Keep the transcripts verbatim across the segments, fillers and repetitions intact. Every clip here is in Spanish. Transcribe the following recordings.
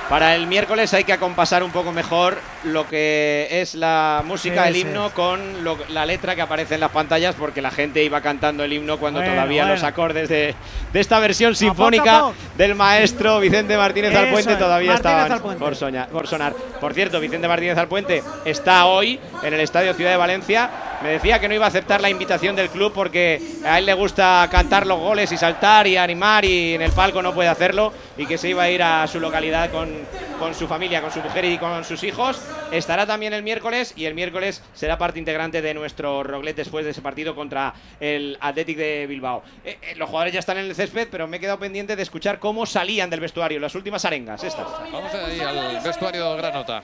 Para el miércoles hay que acompasar un poco mejor lo que es la música Sí, del sí. himno con lo- la letra que aparece en las pantallas, porque la gente iba cantando el himno cuando Bueno, todavía bueno. los acordes de, de esta versión poco sinfónica a poco. del maestro Vicente Martínez Eso Alpuente es, todavía Martínez estaban Alpuente. por, soñar- por sonar. Por cierto, Vicente Martínez Alpuente está hoy en el Estadio Ciudad de Valencia. Me decía que no iba a aceptar la invitación del club porque a él le gusta cantar los goles y saltar y animar, y en el palco no puede hacerlo, y que se iba a ir a su localidad con, con su familia, con su mujer y con sus hijos. Estará también el miércoles, y el miércoles será parte integrante de nuestro Roglet después de ese partido contra el Athletic de Bilbao. Eh, eh, los jugadores ya están en el césped, pero me he quedado pendiente de escuchar cómo salían del vestuario, las últimas arengas estas. Vamos ahí al vestuario de Granota.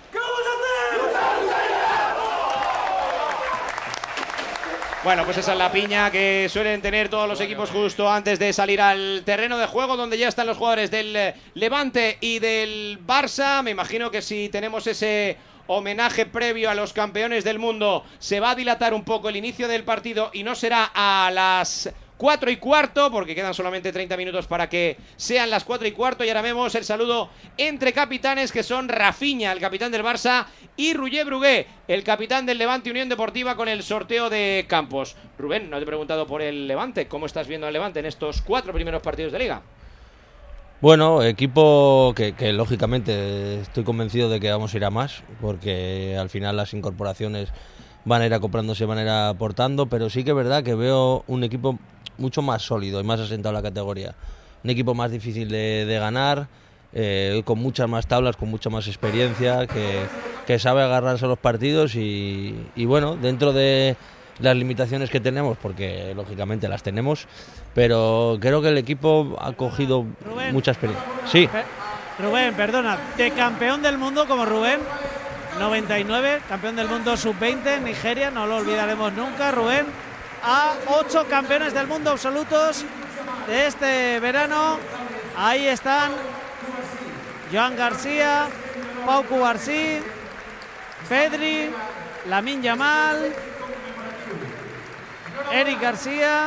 Bueno, pues esa es la piña que suelen tener todos los equipos justo antes de salir al terreno de juego, donde ya están los jugadores del eh, Levante y del Barça. Me imagino que si tenemos ese homenaje previo a los campeones del mundo, se va a dilatar un poco el inicio del partido y no será a las cuatro y cuarto, porque quedan solamente treinta minutos para que sean las cuatro y cuarto. Y ahora vemos el saludo entre capitanes, que son Rafinha, el capitán del Barça, y Roger Brugué, el capitán del Levante Unión Deportiva, con el sorteo de campos. Rubén, no te he preguntado por el Levante. ¿Cómo estás viendo al Levante en estos cuatro primeros partidos de Liga? Bueno, equipo que, que lógicamente estoy convencido de que vamos a ir a más, porque al final las incorporaciones van a ir acoplándose, van a ir aportando, pero sí que es verdad que veo un equipo mucho más sólido y más asentado en la categoría. Un equipo más difícil de, de ganar, eh, con muchas más tablas, con mucha más experiencia, que, que sabe agarrarse a los partidos y, y bueno, dentro de las limitaciones que tenemos, porque lógicamente las tenemos, pero creo que el equipo ha cogido Rubén. mucha experiencia. Sí, Pe- Rubén, perdona, de campeón del mundo como Rubén, noventa y nueve, campeón del mundo sub veinte en Nigeria, no lo olvidaremos nunca, Rubén, a ocho campeones del mundo absolutos de este verano. Ahí están Joan García, Pau Cubarsí, Pedri, Lamine Yamal, Eric García,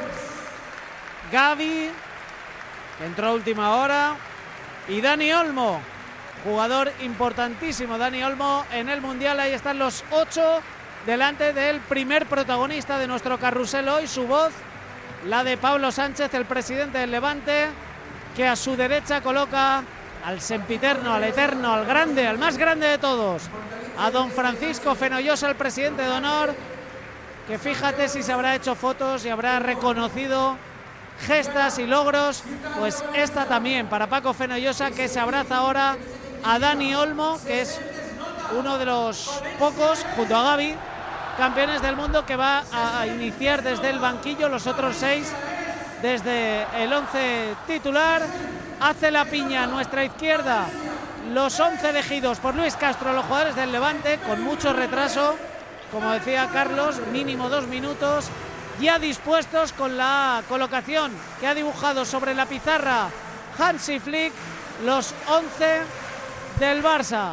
Gavi, que entró a última hora, y Dani Olmo, jugador importantísimo, Dani Olmo en el Mundial. Ahí están los ocho delante del primer protagonista de nuestro carrusel hoy, su voz, la de Pablo Sánchez, el presidente del Levante, que a su derecha coloca al sempiterno, al eterno, al grande, al más grande de todos, a don Francisco Fenollosa, el presidente de honor, que fíjate si se habrá hecho fotos y habrá reconocido gestas y logros, pues esta también para Paco Fenollosa, que se abraza ahora a Dani Olmo, que es uno de los pocos, junto a Gavi, campeones del mundo, que va a iniciar desde el banquillo, los otros seis desde el once titular. Hace la piña a nuestra izquierda los once elegidos por Luis Castro, los jugadores del Levante, con mucho retraso, como decía Carlos, mínimo dos minutos, ya dispuestos con la colocación que ha dibujado sobre la pizarra Hansi Flick, los once del Barça.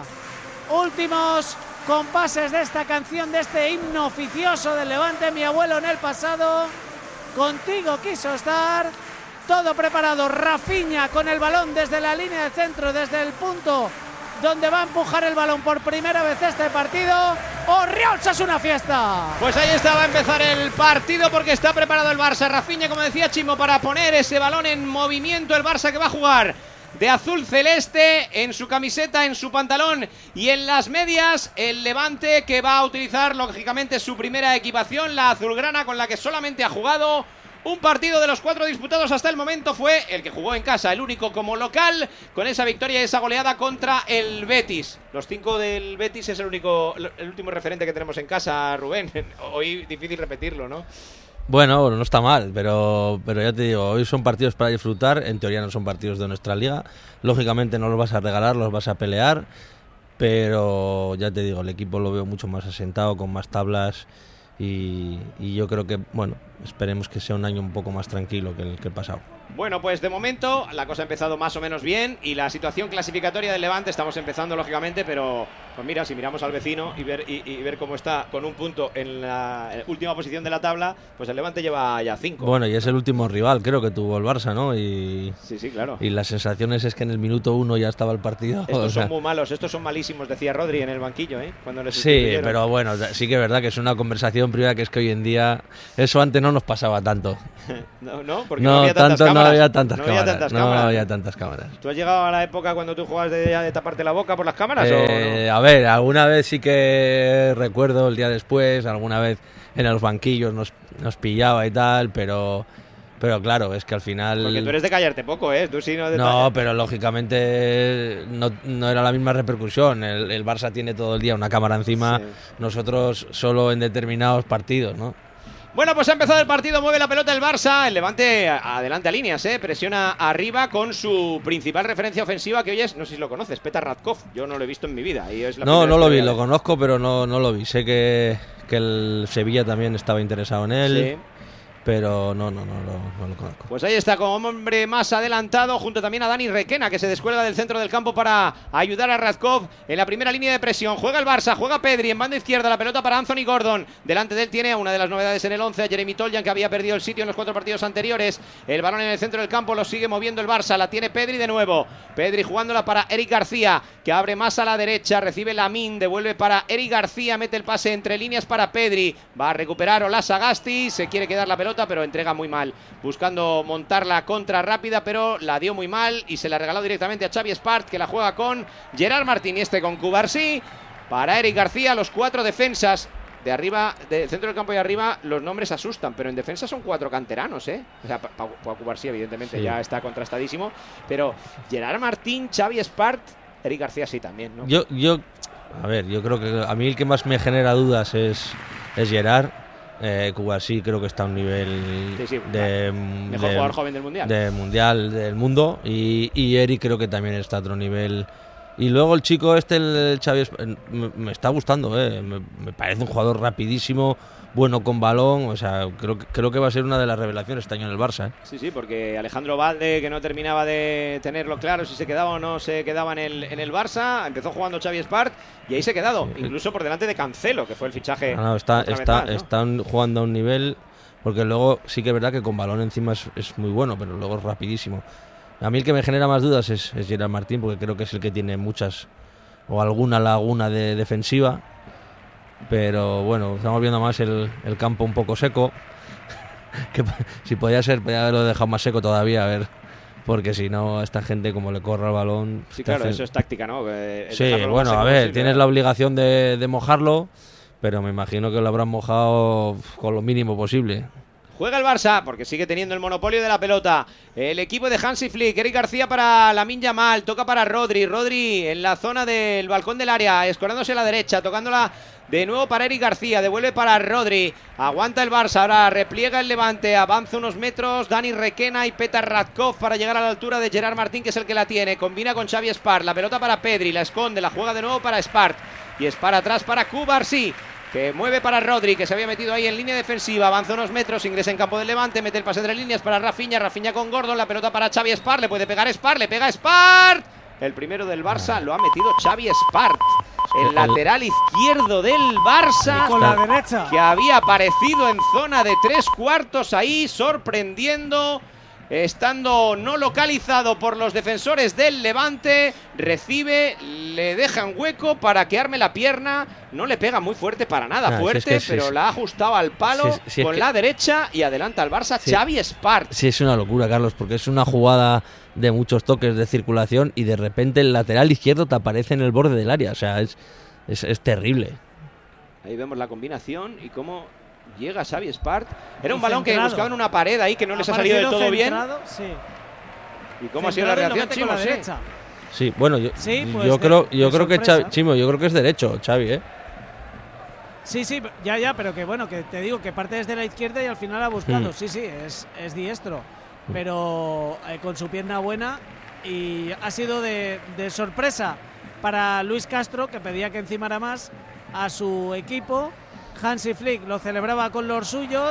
Últimos compases de esta canción, de este himno oficioso del Levante. Mi abuelo en el pasado, contigo quiso estar. Todo preparado, Rafinha con el balón desde la línea de centro, desde el punto donde va a empujar el balón por primera vez este partido. ¡Orriols es una fiesta! Pues ahí está, va a empezar el partido porque está preparado el Barça. Rafinha, como decía Chimo, para poner ese balón en movimiento. El Barça que va a jugar de azul celeste en su camiseta, en su pantalón y en las medias. El Levante, que va a utilizar lógicamente su primera equipación, la azulgrana, con la que solamente ha jugado un partido de los cuatro disputados hasta el momento. Fue el que jugó en casa, el único como local, con esa victoria y esa goleada contra el Betis. Los cinco del Betis es el único, el último referente que tenemos en casa, Rubén. Hoy difícil repetirlo, ¿no? bueno, no está mal, pero, pero ya te digo, hoy son partidos para disfrutar, en teoría no son partidos de nuestra liga, lógicamente no los vas a regalar, los vas a pelear, pero ya te digo, el equipo lo veo mucho más asentado, con más tablas. Y, y yo creo que, bueno, esperemos que sea un año un poco más tranquilo que el, que el pasado. Bueno, pues de momento la cosa ha empezado más o menos bien y la situación clasificatoria del Levante estamos empezando lógicamente, pero pues mira, si miramos al vecino y ver, y, y ver cómo está con un punto en la última posición de la tabla, pues el Levante lleva ya cinco. Bueno, y es el último rival, creo que tuvo el Barça, ¿no? Y, sí, sí, claro. Y las sensaciones es que en el minuto uno ya estaba el partido. Estos o sea, son muy malos, estos son malísimos, decía Rodri en el banquillo, ¿eh? Cuando les sí, pero bueno, sí que es verdad que es una conversación privada que es que hoy en día eso antes no nos pasaba tanto. no, no, porque no, no había tantas tanto, cámaras. No había tantas no cámaras. Había tantas no cámaras. había tantas cámaras. ¿Tú has llegado a la época cuando tú jugabas de, de taparte la boca por las cámaras? Eh, ¿o no? A ver, alguna vez sí que recuerdo el día después, alguna vez en los banquillos nos, nos pillaba y tal, pero... Pero claro, es que al final... Porque tú eres de callarte poco, ¿eh? Tú sí no de No, tallar. pero lógicamente no, no era la misma repercusión. El, el Barça tiene todo el día una cámara encima, Sí. nosotros solo en determinados partidos, ¿no? Bueno, pues ha empezado el partido, mueve la pelota el Barça, el Levante adelante a líneas, ¿eh? Presiona arriba con su principal referencia ofensiva, que hoy es, no sé si lo conoces, Petar Radkov. Yo no lo he visto en mi vida. Y es la No, primera no vez lo que vi, veo. lo conozco, pero no, no lo vi. Sé que, que el Sevilla también estaba interesado en él. Sí. Pero no, no, no, no, no lo conozco. Pues ahí está como hombre más adelantado, junto también a Dani Requena, que se descuelga del centro del campo para ayudar a Radkov en la primera línea de presión. Juega el Barça, juega Pedri en banda izquierda, la pelota para Anthony Gordon. Delante de él tiene a una de las novedades en el once, a Jeremy Toljan, que había perdido el sitio en los cuatro partidos anteriores. El balón en el centro del campo lo sigue moviendo el Barça, la tiene Pedri de nuevo. Pedri jugándola para Eric García, que abre más a la derecha, recibe Lamine, devuelve para Eric García, mete el pase entre líneas para Pedri. Va a recuperar Olas Sagasti, se quiere quedar la pelota, pero entrega muy mal. Buscando montar la contra rápida, pero la dio muy mal y se la regaló directamente a Xavi Espart, que la juega con Gerard Martín y este con Cubarsí. Para Eric García, los cuatro defensas de arriba, de centro del campo y arriba, los nombres asustan, pero en defensa son cuatro canteranos, ¿eh? O sea, para pa, Cubarsí evidentemente sí. Ya está contrastadísimo, pero Gerard Martín, Xavi Espart, Eric García sí también, ¿no? Yo, yo, a ver, yo creo que a mí el que más me genera dudas es, es Gerard. Eh, Cubarsí creo que está a un nivel sí, sí, de mejor de, jugador joven del mundial, de mundial del mundo, y, y Eric creo que también está a otro nivel. Y luego el chico este, el Xavi, me, me está gustando, eh. me, me parece un jugador rapidísimo, bueno con balón, o sea, creo, creo que va a ser una de las revelaciones este año en el Barça, ¿eh? Sí, sí, porque Alejandro Valde, que no terminaba de tenerlo claro si se quedaba o no se quedaba en el, en el Barça, empezó jugando Xavi Espart y ahí se ha quedado, sí. Incluso por delante de Cancelo, que fue el fichaje. No, no, está, está, más, ¿no? Están jugando a un nivel, porque luego sí que es verdad que con balón encima es, es muy bueno, pero luego es rapidísimo. A mí el que me genera más dudas es, es Gerard Martín, porque creo que es el que tiene muchas o alguna laguna de defensiva. Pero bueno, estamos viendo más el, el campo un poco seco. Que si podía ser, podía haberlo dejado más seco todavía, a ver. Porque si no, a esta gente, como le corra el balón. Sí, claro, hace... eso es táctica, ¿no? Eh, sí, bueno, a ver, tienes ¿no? la obligación de, de mojarlo, pero me imagino que lo habrán mojado con lo mínimo posible. Juega el Barça, porque sigue teniendo el monopolio de la pelota. El equipo de Hansi Flick. Eric García para Lamine Yamal. Toca para Rodri. Rodri en la zona del balcón del área, escorándose a la derecha, tocándola de nuevo para Eric García. Devuelve para Rodri. Aguanta el Barça. Ahora repliega el Levante. Avanza unos metros Dani Requena y Petar Radkov para llegar a la altura de Gerard Martín, que es el que la tiene. Combina con Xavi Espart. La pelota para Pedri. La esconde. La juega de nuevo para Espart. Y Espart atrás para Cubarsí, que mueve para Rodri, que se había metido ahí en línea defensiva, avanza unos metros, ingresa en campo del Levante, mete el pase entre líneas para Rafinha, Rafinha con Gordon, la pelota para Xavi Espart, le puede pegar Espart, le pega Espart. El primero del Barça lo ha metido Xavi Espart, el lateral izquierdo del Barça, con la derecha, que había aparecido en zona de tres cuartos ahí, sorprendiendo. Estando no localizado por los defensores del Levante, recibe, le dejan hueco para que arme la pierna, no le pega muy fuerte para nada, no, fuerte, si es que, pero si la ha ajustado al palo si es, si con es la que, derecha y adelanta al Barça si, Xavi Espart. Sí, es una locura, Carlos, porque es una jugada de muchos toques de circulación y de repente el lateral izquierdo te aparece en el borde del área, o sea, es, es, es terrible. Ahí vemos la combinación y cómo llega Xavi Espart. Era un balón que buscaban una pared ahí que no les ha salido del todo centrado, bien. Sí. ¿Y cómo centrado ha sido la reacción, Chimo? La sí. sí, bueno, yo, sí, pues yo de, creo, yo creo que sorpresa. Xavi, Chimo, yo creo que es derecho, Xavi, ¿eh? Sí, sí, ya, ya, pero que bueno, que te digo que parte desde la izquierda y al final ha buscado. Mm. Sí, sí, es, es diestro, pero eh, con su pierna buena, y ha sido de, de sorpresa para Luis Castro, que pedía que encimara más a su equipo. Hansi Flick lo celebraba con los suyos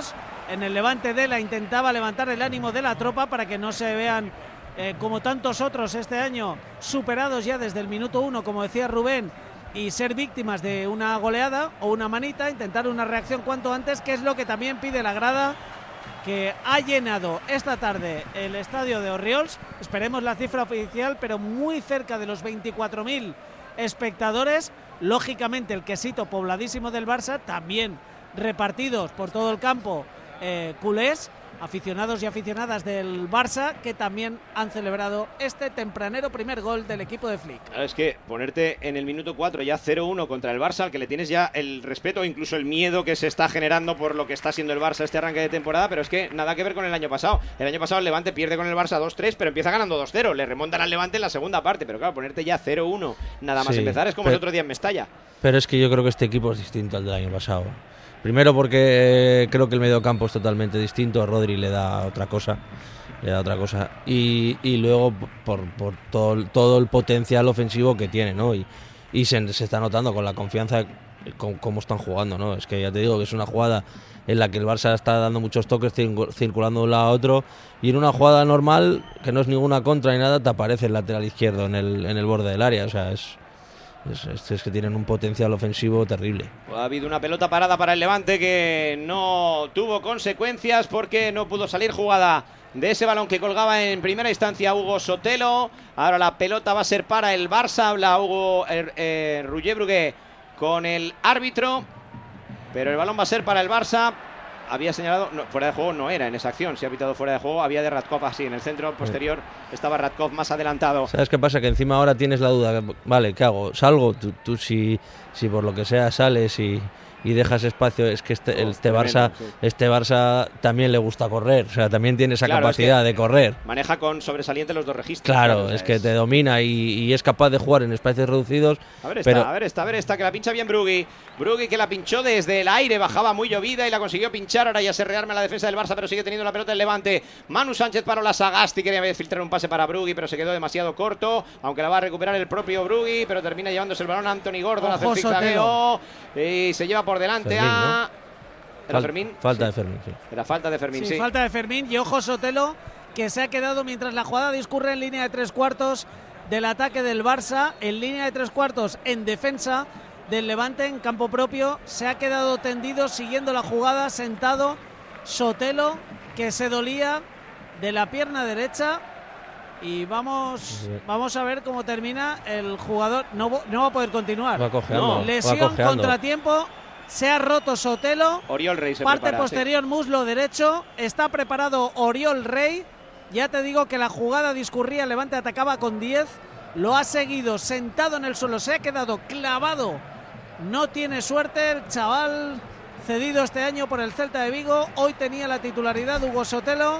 en el Levante. Dela intentaba levantar el ánimo de la tropa para que no se vean eh, como tantos otros este año superados ya desde el minuto uno, como decía Rubén, y ser víctimas de una goleada o una manita, intentar una reacción cuanto antes, que es lo que también pide la grada, que ha llenado esta tarde el estadio de Orriols. Esperemos la cifra oficial, pero muy cerca de los veinticuatro mil espectadores. Lógicamente el quesito pobladísimo del Barça, también repartidos por todo el campo eh, culés, aficionados y aficionadas del Barça, que también han celebrado este tempranero primer gol del equipo de Flick. Es que ponerte en el minuto cuatro ya cero uno contra el Barça, al que le tienes ya el respeto o incluso el miedo que se está generando por lo que está siendo el Barça este arranque de temporada, pero es que nada que ver con el año pasado. El año pasado el Levante pierde con el Barça dos tres, pero empieza ganando dos cero, le remontan al Levante en la segunda parte, pero claro, ponerte ya cero uno nada más Sí, empezar es como pero, el otro día en Mestalla. Pero es que yo creo que este equipo es distinto al del año pasado. Primero porque creo que el mediocampo es totalmente distinto, a Rodri le da otra cosa, le da otra cosa, y, y luego por, por todo, todo el potencial ofensivo que tiene, ¿no? Y, y se, se está notando con la confianza con cómo están jugando, ¿no? Es que ya te digo que es una jugada en la que el Barça está dando muchos toques, circulando de un lado a otro, y en una jugada normal, que no es ninguna contra ni nada, te aparece el lateral izquierdo en el, en el borde del área, o sea, es... Es, es, es que tienen un potencial ofensivo terrible. Ha habido una pelota parada para el Levante que no tuvo consecuencias porque no pudo salir jugada de ese balón que colgaba en primera instancia Hugo Sotelo. Ahora la pelota va a ser para el Barça. Habla Hugo eh, eh, Roger Brugué con el árbitro, pero el balón va a ser para el Barça. Había señalado, no, fuera de juego no era en esa acción, si ha pitado fuera de juego, había de Radkov así, en el centro posterior estaba Radkov más adelantado. ¿Sabes qué pasa? Que encima ahora tienes la duda, vale, ¿qué hago? ¿Salgo? Tú, tú si, si por lo que sea sales y, y dejas espacio, es que este, Oh, este, tremendo, Barça, sí. este Barça también le gusta correr, o sea, también tiene esa Claro, capacidad es que de correr. Maneja con sobresaliente los dos registros. Claro, claro, o sea, es que te domina y, y es capaz de jugar en espacios reducidos. A ver esta, pero... a ver esta, a ver esta, que la pincha bien Brugui. Brugui que la pinchó desde el aire, bajaba muy llovida y la consiguió pinchar. Ahora ya se rearma la defensa del Barça, pero sigue teniendo la pelota el Levante. Manu Sánchez para la Sagasti, quería filtrar un pase para Brugui, pero se quedó demasiado corto, aunque la va a recuperar el propio Brugui, pero termina llevándose el balón a Anthony Gordon, hace el zigzagueo y se lleva por delante Fermín, a... ¿no? ¿Era Fal- Fermín? Falta Sí. de Fermín, sí. Era falta de Fermín, Sí, sí. falta de Fermín y ojo Sotelo, que se ha quedado mientras la jugada discurre en línea de tres cuartos del ataque del Barça, en línea de tres cuartos en defensa del Levante en campo propio. Se ha quedado tendido siguiendo la jugada, sentado Sotelo, que se dolía de la pierna derecha. Y vamos, Sí. vamos a ver cómo termina el jugador. No, vo- no va a poder continuar. Va cojeando, No. va Lesión, cojeando. contratiempo. Se ha roto Sotelo. Oriol Rey se Parte prepara, posterior, muslo derecho. Está preparado Oriol Rey. Ya te digo que la jugada discurría, el Levante atacaba con diez. Lo ha seguido sentado en el suelo. Se ha quedado clavado. No tiene suerte el chaval cedido este año por el Celta de Vigo. Hoy tenía la titularidad Hugo Sotelo.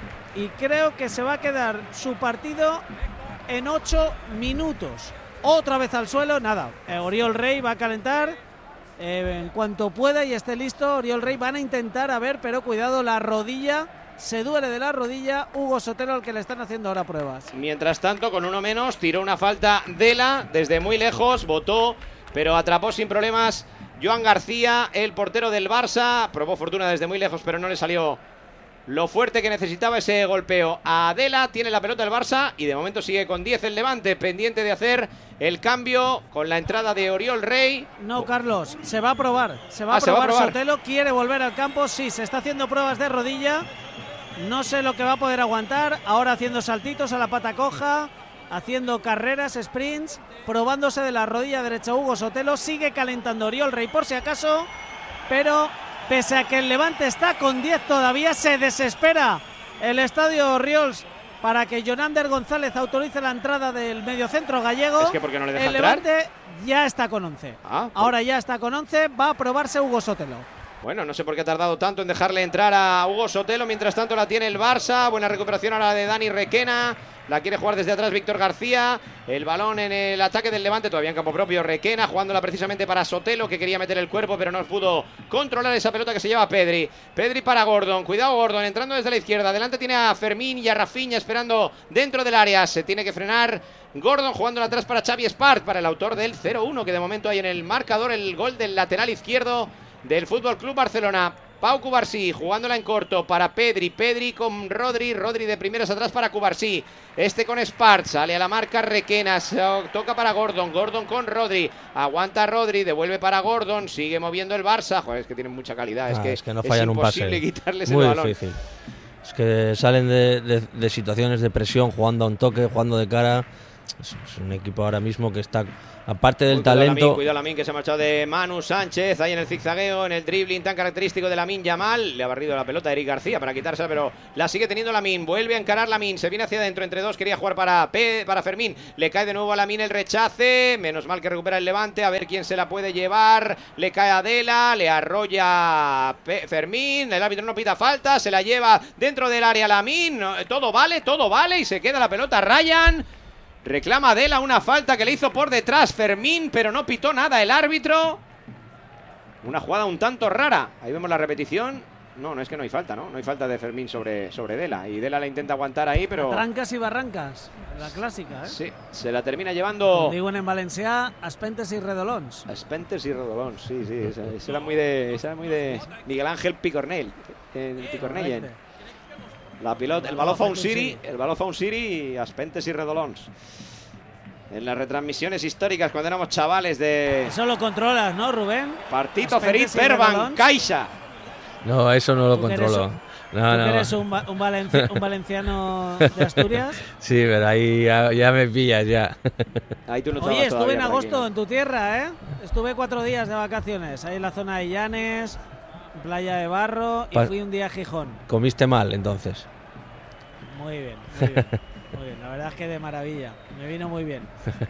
Y creo que se va a quedar su partido en ocho minutos. Otra vez al suelo. Nada. eh, Oriol Rey va a calentar. Eh, en cuanto pueda y esté listo, Oriol Rey van a intentar, a ver, pero cuidado, la rodilla, se duele de la rodilla Hugo Sotelo, al que le están haciendo ahora pruebas. Mientras tanto, con uno menos, tiró una falta Dela desde muy lejos, botó, pero atrapó sin problemas Joan García, el portero del Barça. Probó fortuna desde muy lejos, pero no le salió lo fuerte que necesitaba ese golpeo. A Dela tiene la pelota el Barça y de momento sigue con diez el Levante, pendiente de hacer el cambio con la entrada de Oriol Rey. No, Carlos, se va a probar, se va, Ah, a, se va a probar probar. Sotelo, quiere volver al campo, sí, se está haciendo pruebas de rodilla, no sé lo que va a poder aguantar, ahora haciendo saltitos a la pata coja, haciendo carreras, sprints, probándose de la rodilla derecha Hugo Sotelo, sigue calentando Oriol Rey por si acaso, pero pese a que el Levante está con diez todavía, se desespera el estadio Orriols para que Jonander González autorice la entrada del mediocentro gallego. Es que ¿por qué no le deja el entrar? Levante ya está con once. Ah, Ahora ya está con once, va a probarse Hugo Sotelo. Bueno, no sé por qué ha tardado tanto en dejarle entrar a Hugo Sotelo. Mientras tanto la tiene el Barça. Buena recuperación ahora de Dani Requena. La quiere jugar desde atrás Víctor García. El balón en el ataque del Levante, todavía en campo propio. Requena jugándola precisamente para Sotelo, que quería meter el cuerpo, pero no pudo controlar esa pelota que se lleva Pedri. Pedri para Gordon. Cuidado Gordon, entrando desde la izquierda. Adelante tiene a Fermín y a Rafinha esperando dentro del área. Se tiene que frenar Gordon jugándola atrás para Xavi Espart, para el autor del cero uno, que de momento hay en el marcador, el gol del lateral izquierdo del Fútbol Club Barcelona. Pau Cubarsí jugándola en corto para Pedri, Pedri con Rodri, Rodri de primeras atrás para Cubarsí, este con Espart, sale a la marca Requena, toca para Gordon, Gordon con Rodri, aguanta Rodri, devuelve para Gordon, sigue moviendo el Barça, joder, es que tienen mucha calidad, ah, es que es, que no fallan es imposible un pase. Quitarles muy el balón. Difícil. Es que salen de, de, de situaciones de presión, jugando a un toque, jugando de cara. Es, es un equipo ahora mismo que está, aparte del Uy, talento... Lamin, cuidado Lamin, que se ha marchado de Manu Sánchez, ahí en el zigzagueo, en el dribbling tan característico de Lamin Yamal. Le ha barrido la pelota a Eric García para quitársela, pero la sigue teniendo Lamin. Vuelve a encarar Lamin, se viene hacia adentro, entre dos, quería jugar para, P, para Fermín. Le cae de nuevo a Lamin el rechace, menos mal que recupera el Levante, a ver quién se la puede llevar. Le cae a Dela, le arrolla P, Fermín, el árbitro no pita falta, se la lleva dentro del área Lamin. Todo vale, todo vale, y se queda la pelota Ryan. Reclama Dela una falta que le hizo por detrás Fermín, pero no pitó nada el árbitro. Una jugada un tanto rara. Ahí vemos la repetición. No, no es que no hay falta, ¿no? No hay falta de Fermín sobre, sobre Dela. Y Dela la intenta aguantar ahí, pero... Trancas y barrancas, la clásica, ¿eh? Sí, se la termina llevando... Digo en Valencia, Aspentes y Redolons. Aspentes y Redolons, sí, sí. Esa, esa era muy de, esa era muy de Miguel Ángel Picornell. En Picornell. La pilota, el balón fa un City, el balón fa un City, Aspentes y Redolons. En las retransmisiones históricas cuando éramos chavales de... Eso lo controlas, ¿no, Rubén? Partito Ferit Perban, Caixa. No, eso no lo controlo. ¿Tú no, no. eres un, un, valenci un valenciano de Asturias? Sí, pero ahí ya, ya me pillas ya. Ahí tú no Oye, estuve en agosto aquí, ¿no? En tu tierra, ¿eh? Estuve cuatro días de vacaciones, ahí en la zona de Llanes... Playa de Barro, y pa fui un día a Gijón. ¿Comiste mal, entonces? Muy bien, muy bien, muy bien. La verdad es que de maravilla. Me vino muy bien.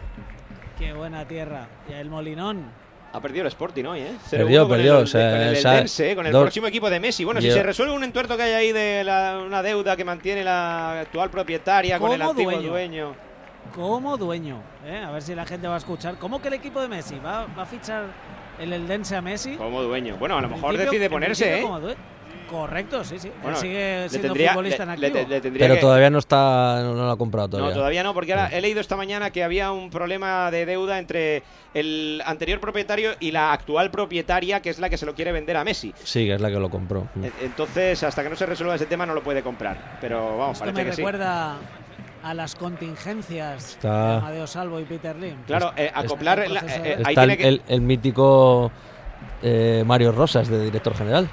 Qué buena tierra. Y el Molinón. Ha perdido el Sporting hoy, ¿eh? Perdió, perdió. El, o sea, con el Eldense, con el dos... próximo equipo de Messi. Bueno, yo... si se resuelve un entuerto que hay ahí de la, una deuda que mantiene la actual propietaria con el antiguo dueño. dueño. Como dueño, ¿eh? A ver si la gente va a escuchar. ¿Cómo que el equipo de Messi va, va a fichar el Eldense a Messi? Como dueño. Bueno, a lo mejor decide ponerse, ¿eh? Correcto, sí, sí. Bueno, Él sigue siendo tendría, futbolista en activo. Le, le, le Pero que... todavía no está, no, no lo ha comprado todavía. No, todavía no, porque ahora he leído esta mañana que había un problema de deuda entre el anterior propietario y la actual propietaria, que es la que se lo quiere vender a Messi. Sí, que es la que lo compró. Entonces, hasta que no se resuelva ese tema, no lo puede comprar. Pero vamos, Esto parece me que recuerda sí. a las contingencias está... de Amadeo Salvo y Peter Lim. Claro, eh, acoplar... Está, la, eh, está ahí el, tiene que... el, el mítico eh, Mario Rosas, de director general.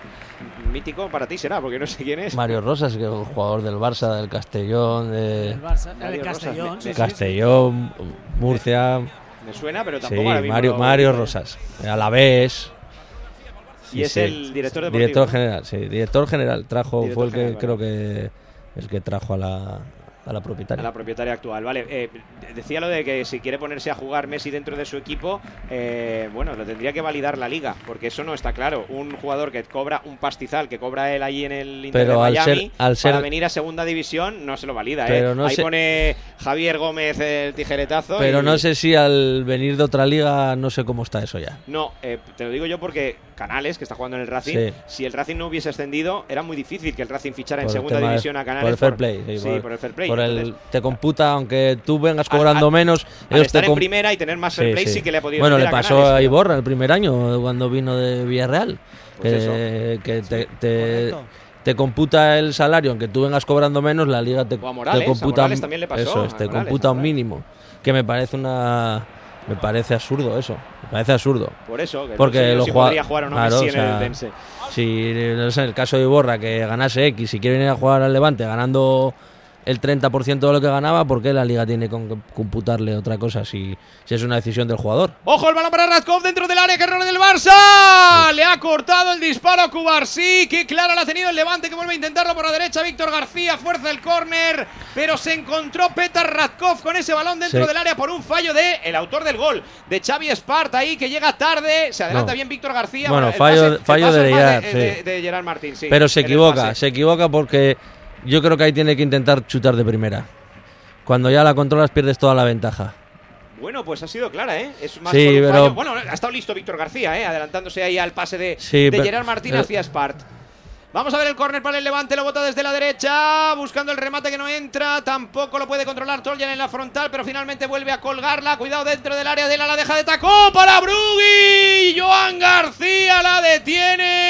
Mítico para ti será, porque no sé quién es. Mario Rosas, que es el jugador del Barça, del Castellón, de... El Barça, el Castellón, Rosas, sí, Castellón, sí, sí. Murcia. Me suena, pero tampoco sí, ahora mismo Mario, lo... Mario Rosas, Alavés. Y sí, es sí. el director deportivo. Director general, sí, director general. Trajo, director fue el que general, creo vale. que el que trajo a la, a la propietaria. A la propietaria actual, vale. Eh, decía lo de que si quiere ponerse a jugar Messi dentro de su equipo, eh, bueno, lo tendría que validar la liga, porque eso no está claro. Un jugador que cobra un pastizal, que cobra él allí en el Inter pero de al Miami, ser, al ser, para venir a segunda división, no se lo valida. Pero eh. no Ahí sé, pone Javier Gómez el tijeretazo. Pero y... no sé si al venir de otra liga, no sé cómo está eso ya. No, eh, te lo digo yo porque Canales, que está jugando en el Racing, sí. si el Racing no hubiese ascendido, era muy difícil que el Racing fichara por en segunda división a Canales. Por el fair play. Sí, sí, por, por, por el fair play. Por Entonces, el, te computa, aunque tú vengas cobrando al, menos. Al ellos estar te en primera y tener más fair play, sí, sí. sí que le ha podido. Bueno, le a pasó Canales, a pero... Iborra el primer año, cuando vino de Villarreal. Pues que que te, te, te computa el salario, aunque tú vengas cobrando menos, la liga te, Morales, te computa. También le pasó, eso es, te Morales, computa un mínimo. Que me parece una. Me parece absurdo eso. Me parece absurdo. Por eso, que porque no sé lo si juega... podría jugar o no claro, Messi o sea, en el Dense. Si no sé, en el caso de Iborra, que ganase X, si quiere venir a jugar al Levante ganando el treinta por ciento de lo que ganaba, ¿por qué la liga tiene que computarle otra cosa si, si es una decisión del jugador? ¡Ojo el balón para Radkov dentro del área! ¡Que error del Barça! Uf. Le ha cortado el disparo a Cubarsí. ¡Qué clara la ha tenido el Levante, que vuelve a intentarlo por la derecha! Víctor García fuerza el córner, pero se encontró Petar Radkov con ese balón dentro sí. del área por un fallo de el autor del gol, de Xavi Espart, ahí, que llega tarde. Se adelanta no. bien Víctor García. Bueno, bueno fallo, pase, fallo de Gerard, de, sí. de, de Gerard Martín, sí. Pero se equivoca, se equivoca porque yo creo que ahí tiene que intentar chutar de primera. Cuando ya la controlas pierdes toda la ventaja. Bueno, pues ha sido clara, ¿eh? Es más sí, por un pero... fallo. Bueno, ha estado listo Víctor García, ¿eh? Adelantándose ahí al pase de, sí, de pero... Gerard Martín hacia Espart. Vamos a ver el córner para el Levante, lo bota desde la derecha, buscando el remate que no entra, tampoco lo puede controlar Toljan en la frontal, pero finalmente vuelve a colgarla, cuidado dentro del área de la, la deja de tacón para Brugui, Joan García la detiene,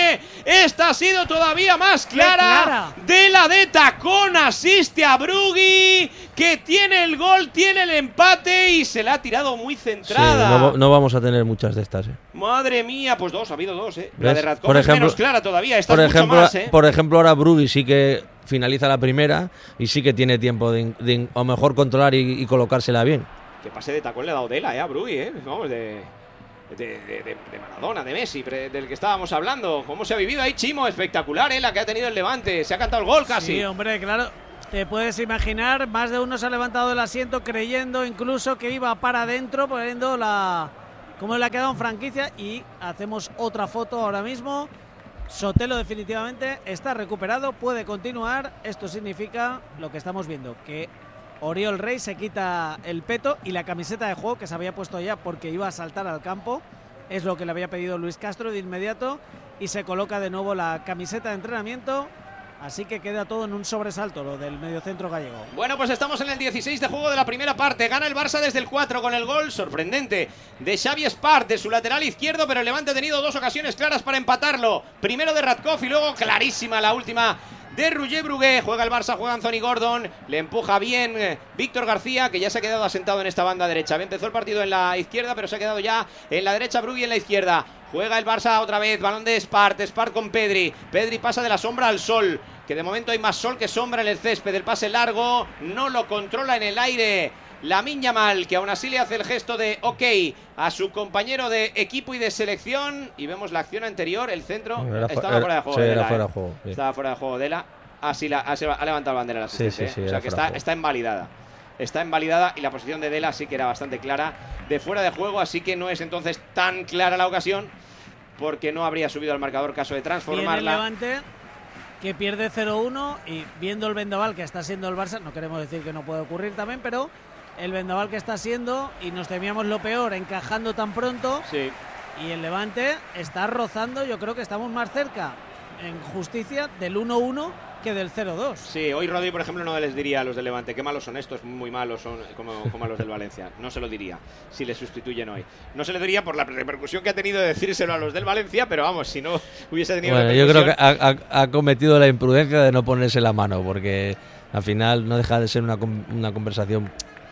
Esta ha sido todavía más clara. clara. De la de tacón asiste a Brugui, que tiene el gol, tiene el empate y se la ha tirado muy centrada. Sí, no, no vamos a tener muchas de estas, eh. Madre mía, pues dos, ha habido dos, eh. La ¿Ves? de Radkov Por es ejemplo- menos clara todavía, esta Por es ejemplo, mucho más, eh. por ejemplo, ahora Brugui sí que finaliza la primera y sí que tiene tiempo de, de a lo mejor controlar y, y colocársela bien. Que pase de tacón le ha dado Dela, eh, a Brugui, eh. Vamos, de... De, de, de, de Maradona, de Messi, pre, del que estábamos hablando. ¿Cómo se ha vivido ahí, Chimo? Espectacular, ¿eh? La que ha tenido el Levante. Se ha cantado el gol casi. Sí, hombre, claro. Te puedes imaginar, más de uno se ha levantado del asiento creyendo incluso que iba para adentro, poniendo la... cómo le ha quedado en franquicia. Y hacemos otra foto ahora mismo. Sotelo definitivamente está recuperado, puede continuar. Esto significa lo que estamos viendo, que Oriol Rey se quita el peto y la camiseta de juego que se había puesto ya porque iba a saltar al campo. Es lo que le había pedido Luis Castro de inmediato y se coloca de nuevo la camiseta de entrenamiento. Así que queda todo en un sobresalto lo del mediocentro gallego. Bueno, pues estamos en el dieciséis de juego de la primera parte. Gana el Barça desde el cuatro con el gol sorprendente de Xavi Espart de su lateral izquierdo, pero el Levante ha tenido dos ocasiones claras para empatarlo. Primero de Radkov y luego clarísima la última de Roger Brugué. Juega el Barça, juega Anthony Gordon, le empuja bien eh, Víctor García, que ya se ha quedado asentado en esta banda derecha. Empezó el partido en la izquierda, pero se ha quedado ya en la derecha Brugui en la izquierda. Juega el Barça otra vez, balón de Espart, Espart con Pedri. Pedri pasa de la sombra al sol, que de momento hay más sol que sombra en el césped. El pase largo no lo controla en el aire Lamine Yamal, que aún así le hace el gesto de ok a su compañero de equipo y de selección. Y vemos la acción anterior, el centro Era, estaba era, fuera de juego. sí, de era Dela, fuera eh. de juego. Sí. Estaba fuera de juego Dela. Así la, así ha levantado la bandera el asistente. Sí, sí, sí, eh. O era sea que fuera está, de juego. está invalidada. Está invalidada y la posición de Dela sí que era bastante clara de fuera de juego. Así que no es entonces tan clara la ocasión, porque no habría subido al marcador caso de Viene el transformarla. Levante, que pierde cero uno, y viendo el vendaval que está siendo el Barça, no queremos decir que no puede ocurrir también, pero el vendaval que está siendo, y nos temíamos lo peor encajando tan pronto, Sí. y el Levante está rozando. Yo creo que estamos más cerca en justicia del uno uno que del cero dos. Sí, hoy Rodri, por ejemplo, no les diría a los del Levante qué malos son estos, muy malos son como, como a los del Valencia. No se lo diría si le sustituyen hoy. No se lo diría por la repercusión que ha tenido de decírselo a los del Valencia, pero vamos, si no hubiese tenido Bueno, yo repercusión... creo que ha, ha- ha cometido la imprudencia de no ponerse la mano, porque al final no deja de ser una, con- una conversación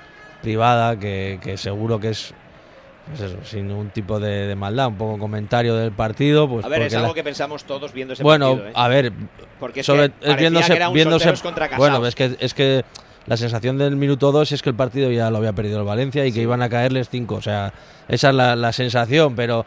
privada que, que seguro que es, pues eso, sin ningún tipo de, de maldad, un poco comentario del partido. Pues A ver, es porque algo la- que pensamos todos viendo ese bueno, partido, ¿eh? a ver, Porque es sobre, que es parecía viéndose, que era un viéndose solteros contra casados. bueno, es que es que la sensación del minuto dos es que el partido ya lo había perdido el Valencia y que iban a caerles cinco, o sea, esa es la, la sensación, pero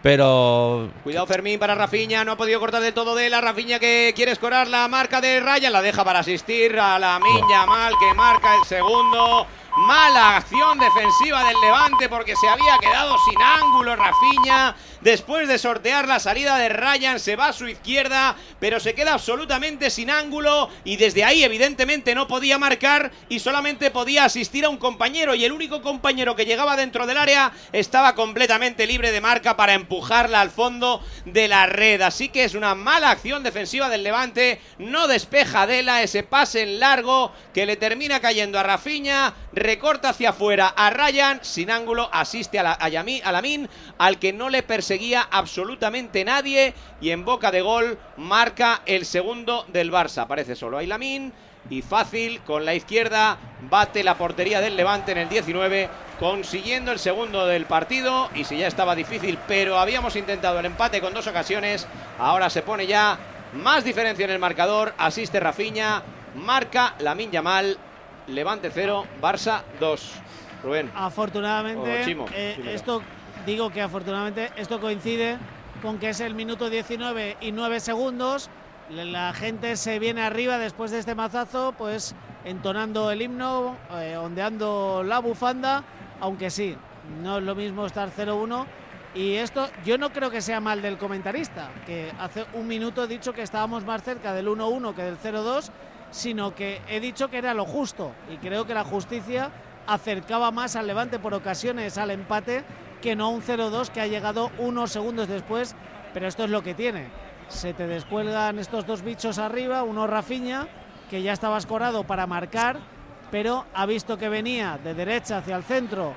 pero Cuidado Fermín para Rafinha, no ha podido cortar del todo de la Rafinha que quiere escorar la marca de Ryan, la deja para asistir a Lamine Yamal que marca el segundo. Mala acción defensiva del Levante porque se había quedado sin ángulo Rafinha. Después de sortear la salida de Ryan se va a su izquierda, pero se queda absolutamente sin ángulo y desde ahí evidentemente no podía marcar y solamente podía asistir a un compañero, y el único compañero que llegaba dentro del área estaba completamente libre de marca para empujarla al fondo de la red. Así que es una mala acción defensiva del Levante. No despeja Dela ese pase en largo que le termina cayendo a Rafinha. Recorta hacia afuera a Ryan, sin ángulo, asiste a, la, a, Yami, a Lamine, al que no le perseguía absolutamente nadie, y en boca de gol marca el segundo del Barça. Aparece solo ahí Lamine y fácil con la izquierda bate la portería del Levante en el diecinueve, consiguiendo el segundo del partido. Y si ya estaba difícil, pero habíamos intentado el empate con dos ocasiones, ahora se pone ya más diferencia en el marcador. Asiste Rafinha, marca Lamine Yamal. Levante cero, Barça dos. Rubén. Afortunadamente, O Chimo, eh, primero. esto digo que afortunadamente esto coincide con que es el minuto diecinueve y nueve segundos. La gente se viene arriba después de este mazazo, pues entonando el himno, eh, ondeando la bufanda, aunque sí, no es lo mismo estar cero uno. Y esto yo no creo que sea mal del comentarista, que hace un minuto he dicho que estábamos más cerca del uno uno que del cero dos, sino que he dicho que era lo justo, y creo que la justicia acercaba más al Levante por ocasiones al empate que no a un cero dos que ha llegado unos segundos después. Pero esto es lo que tiene, se te descuelgan estos dos bichos arriba, uno Rafinha, que ya estaba escorado para marcar, pero ha visto que venía de derecha hacia el centro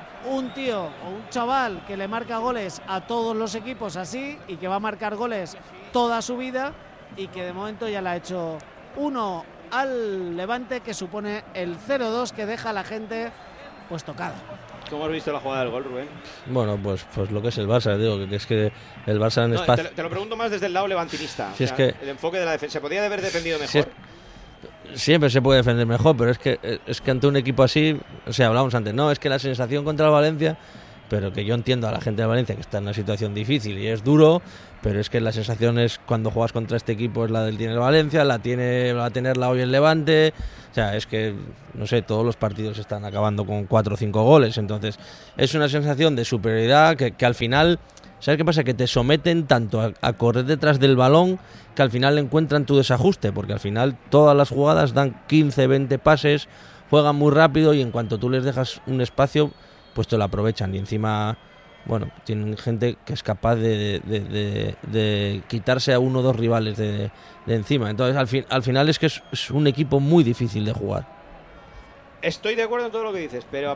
un tío o un chaval que le marca goles a todos los equipos así, y que va a marcar goles toda su vida y que de momento ya le ha hecho uno al Levante, que supone el cero dos que deja a la gente pues tocada. ¿Cómo has visto la jugada del gol, Rubén? Bueno, pues pues lo que es el Barça, digo, que es que el Barça en no, espacio... Te, te lo pregunto más desde el lado levantinista. Si o es sea, que... el enfoque de la defensa, ¿se podía haber defendido mejor? Si es... Siempre se puede defender mejor, pero es que es que ante un equipo así, o sea, hablábamos antes, no, es que la sensación contra el Valencia, pero que yo entiendo a la gente de Valencia que está en una situación difícil y es duro, pero es que la sensación es cuando juegas contra este equipo es la del tiene el Valencia, la tiene va a tenerla hoy el Levante, o sea, es que no sé, todos los partidos están acabando con cuatro o cinco goles, entonces es una sensación de superioridad que, que al final, ¿sabes qué pasa? Que te someten tanto a, a correr detrás del balón que al final encuentran tu desajuste, porque al final todas las jugadas dan quince, veinte pases, juegan muy rápido y en cuanto tú les dejas un espacio, pues te lo aprovechan. Y encima, bueno, tienen gente que es capaz de, de, de, de quitarse a uno o dos rivales de, de encima. Entonces al, fin, al final es que es, es un equipo muy difícil de jugar. Estoy de acuerdo en todo lo que dices, pero